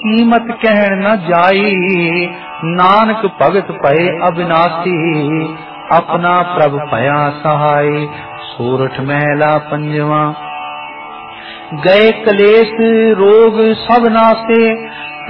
कीमत कहन न जाई। नानक भगत भये अविनाशी, अपना प्रभ भया सहाय। सोरठ महला पंजवा। गए कलेश रोग सब नासे,